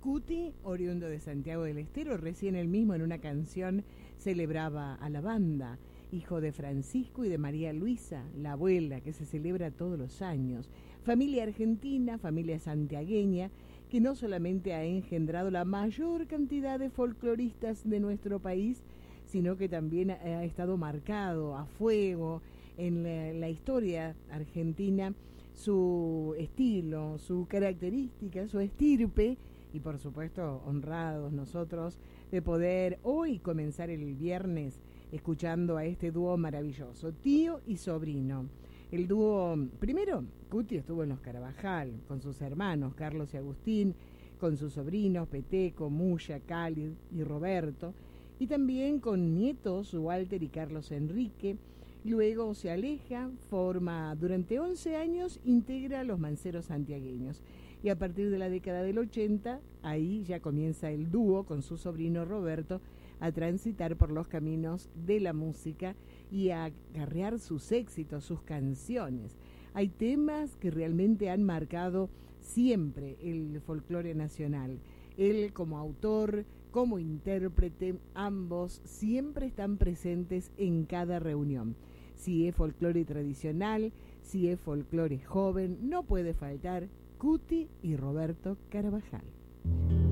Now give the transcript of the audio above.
Cuti, oriundo de Santiago del Estero, recién él mismo en una canción celebraba a la banda, hijo de Francisco y de María Luisa, la abuela, que se celebra todos los años. Familia argentina, familia santiagueña, que no solamente ha engendrado la mayor cantidad de folcloristas de nuestro país, sino que también ha estado marcado a fuego en la historia argentina su estilo, su característica, su estirpe, y por supuesto honrados nosotros de poder hoy comenzar el viernes escuchando a este dúo maravilloso, tío y sobrino. El dúo, primero, Cuti estuvo en los Carabajal con sus hermanos Carlos y Agustín, con sus sobrinos Peteco, Muya, Cali y Roberto, y también con nietos Walter y Carlos Enrique. Luego se aleja, forma durante 11 años, integra los Manceros santiagueños. Y a partir de la década del 80, ahí ya comienza el dúo con su sobrino Roberto a transitar por los caminos de la música y a acarrear sus éxitos, sus canciones. Hay temas que realmente han marcado siempre el folclore nacional. Él como autor, como intérprete, ambos siempre están presentes en cada reunión. Si es folclore tradicional, si es folclore joven, no puede faltar Cuti y Roberto Carabajal.